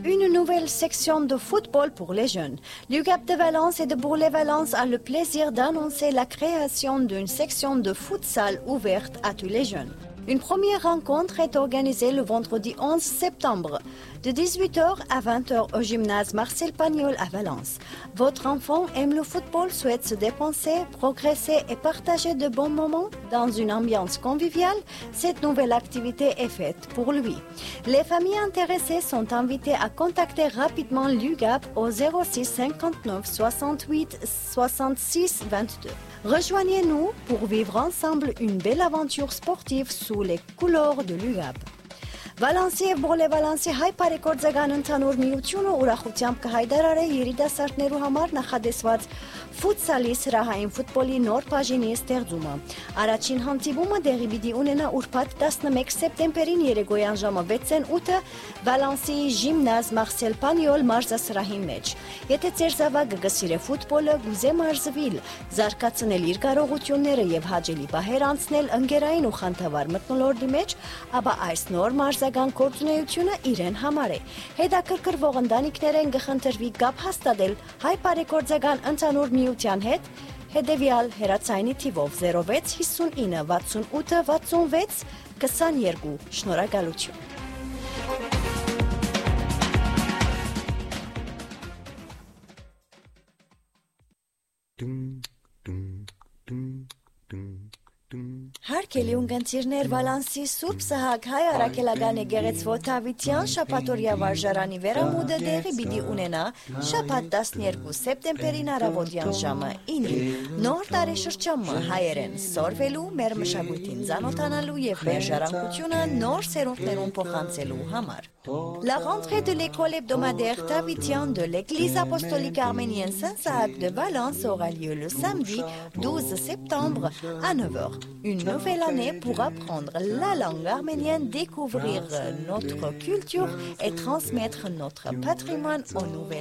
Une nouvelle section de football pour les jeunes. L'UGAP de Valence et de Bourg-les-Valence a le plaisir d'annoncer la création d'une section de futsal ouverte à tous les jeunes. Une première rencontre est organisée le vendredi 11 septembre, de 18h à 20h au gymnase Marcel Pagnol à Valence. Votre enfant aime le football, souhaite se dépenser, progresser et partager de bons moments dans une ambiance conviviale. Cette nouvelle activité est faite pour lui. Les familles intéressées sont invitées à contacter rapidement l'UGAP au 06 59 68 66 22. Rejoignez-nous pour vivre ensemble une belle aventure sportive sous les couleurs de l'UGAP. Վալանսի և Բորլե-Վալանսի հայ բարեգործական ընդհանուր միությունը ուրախությամբ կհայտարարի երիտասարդներու համար նախադեсված ֆուտսալի սրահային ֆուտբոլի նոր բաժինի ստեղծումը։ Առաջին հանդիպումը դեղի պիտի ունենա ուրբաթ 11 սեպտեմբերին երեկոյան ժամը 6:08 Վալանսի Gymnase Marcel Pagnol մարզասրահի մեջ։ Եթե ձեր զավակը գսիրե ֆուտբոլը, գուզե մարզվել, զարգացնել իր կարողությունները եւ հաճելի բահեր անցնել ընկերային ու խանդավառ մթնոլորտի մեջ, ապա այս նոր մարզական գործունեությունը իրեն համար է։ Հետաքրքրվող ընտանիքներեն կխնդրվի կապ հաստատել հայ բարեգործական ընդհանուր միության հետ հետևյալ հեռացայինի թիվով 06 59 68 66 22 Շնորհակալություն։ Հարկելի ունգընտիրներ Վալանսի Սուրբ Սահակ հայ արաքելական եկեղեցվո Դավիթյան շաբաթօրյա վարժարանի վերամուտը դեղի պիտի ունենա շաբաթ 12 սեպտեմբերին առավոտյան ժամը 9-ին։ Նոր տարեշրջանը հայերեն սորվելու, մեր մշակույթին ծանոթանալու եւ մեր ժառանգությունը նոր սերունդներուն փոխանցելու համար։ La rentrée de l'école hebdomadaire Davitien de l'église apostolique arménienne Saint-Sahak de Valence aura lieu le samedi 12 septembre à 9h. Une nouvelle année pour apprendre la langue arménienne, découvrir notre culture et transmettre notre patrimoine aux nouvelles